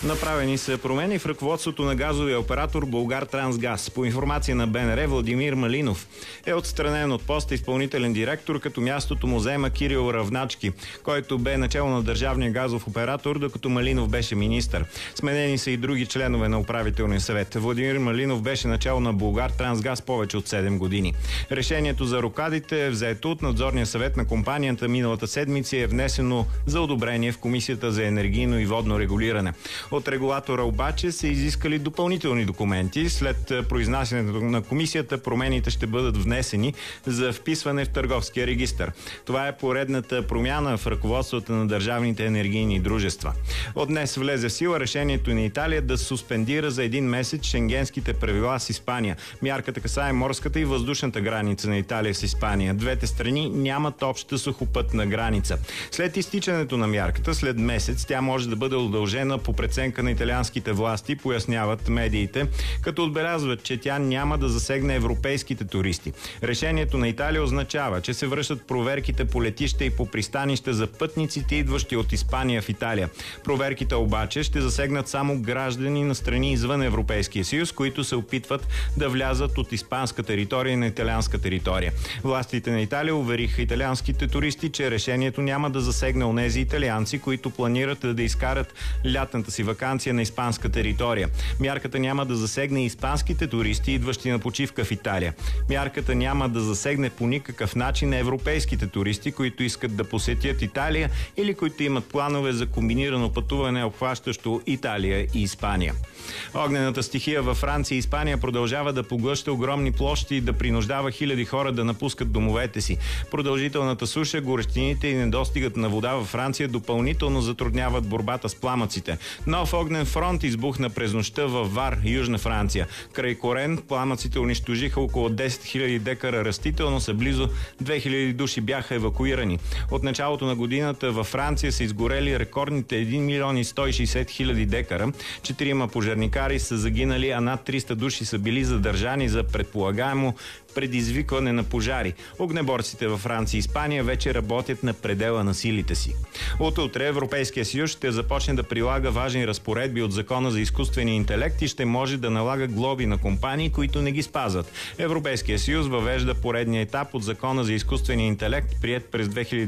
Направени са промени в ръководството на газовия оператор Булгартрансгаз. По информация на БНР, Владимир Малинов е отстранен от поста изпълнителен директор, като мястото му заема Кирил Равначки, който бе начало на държавния газов оператор, докато Малинов беше министър. Сменени са и други членове на управителния съвет. Владимир Малинов беше начало на Булгартрансгаз повече от 7 години. Решението за рокадите е взето от надзорния съвет на компанията миналата седмица и е внесено за одобрение в Комисията за енергийно и водно регулиране. От регулатора обаче са изискали допълнителни документи. След произнасянето на комисията промените ще бъдат внесени за вписване в търговския регистър. Това е поредната промяна в ръководството на държавните енергийни дружества. От днес влезе в сила решението на Италия да суспендира за един месец шенгенските правила с Испания. Мярката касае морската и въздушната граница на Италия с Испания. Двете страни нямат обща сухопътна граница. След изтичането на мярката, след месец, тя може да бъде удължена по преценка на италианските власти, поясняват медиите, като отбелязват, че тя няма да засегне европейските туристи. Решението на Италия означава, че се връщат проверките по летища и по пристанища за пътниците, идващи от Испания в Италия. Проверките обаче ще засегнат само граждани на страни извън Европейския съюз, които се опитват да влязат от испанска територия на италианска територия. Властите на Италия увериха италианските туристи, че решението няма да засегне онези италианци, които планират да изкарат лятната си ваканция на испанска територия. Мярката няма да засегне испанските туристи, идващи на почивка в Италия. Мярката няма да засегне по никакъв начин европейските туристи, които искат да посетят Италия или които имат планове за комбинирано пътуване, обхващащо Италия и Испания. Огнената стихия във Франция и Испания продължава да поглъща огромни площи и да принуждава хиляди хора да напускат домовете си. Продължителната суша, горещините и недостигът на вода във Франция допълнително затрудняват борбата с пламъците. Нов огнен фронт избухна през нощта във Вар, Южна Франция. Край Корен пламъците унищожиха около 10 000 декара растителност, а близо 2000 души бяха евакуирани. От началото на годината във Франция са изгорели рекордните 1 милион и 160 хиляди декара. 4 пожарникари са загинали, а над 300 души са били задържани за предполагаемо предизвикване на пожари. Огнеборците във Франция и Испания вече работят на предела на силите си. От утре Европейския съюз ще започне да прилага важни разпоредби от Закона за изкуствения интелект и ще може да налага глоби на компании, които не ги спазват. Европейския съюз въвежда поредния етап от Закона за изкуствения интелект, приет през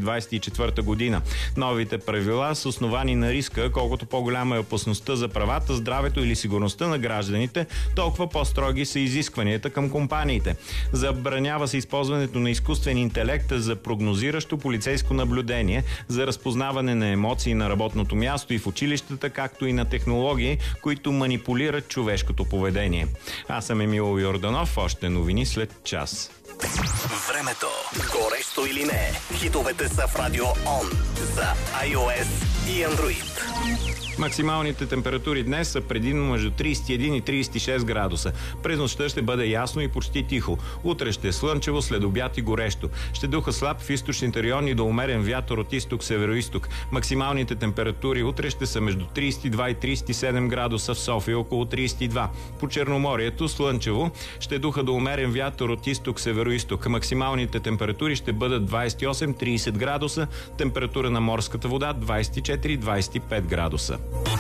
2024 година. Новите правила са основани на риска, колкото по-голяма е опасността за правата, здравето или сигурността на гражданите, толкова по-строги са изискванията към компаниите. Забранява се използването на изкуствен интелект за прогнозиращо полицейско наблюдение, за разпознаване на емоции на работното място и в училищата, както и на технологии, които манипулират човешкото поведение. Аз съм Емил Йорданов, още новини след час. Времето. Горещо или не? Хитовете са в Радио Он за iOS и Android. Максималните температури днес са предимно между 31 и 36 градуса. През нощта ще бъде ясно и почти тихо. Утре ще е слънчево, след обяд и горещо. Ще духа слаб в източните райони до умерен вятър от изток-североизток. Максималните температури утре ще са между 32 и 37 градуса, в София около 32. По Черноморието слънчево, ще духа до умерен вятър от изток-североизток. Максималните температури ще бъдат 28-30 градуса, температура на морската вода 24-25 градуса.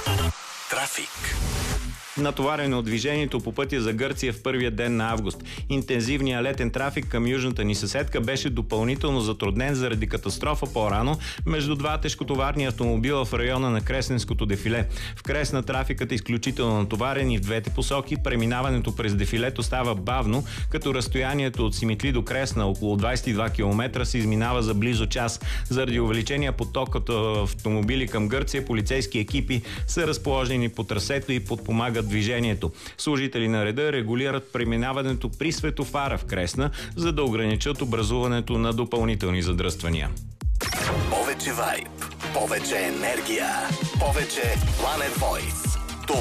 Трафик. Натоварено от движението по пътя за Гърция в първия ден на август. Интензивният летен трафик към южната ни съседка беше допълнително затруднен заради катастрофа по-рано между два тежкотоварни автомобила в района на Кресненското дефиле. В Кресна трафикът е изключително натоварен и в двете посоки. Преминаването през дефилето става бавно, като разстоянието от Симитли до Кресна, около 22 км, се изминава за близо час. Заради увеличения поток от автомобили към Гърция, полицейски екипи са разположени по трасето и подпомагат движението. Служители на реда регулират преминаването при светофара в Кресна, за да ограничат образуването на допълнителни задръствания. Повече вайб, повече енергия, повече Planet Voice.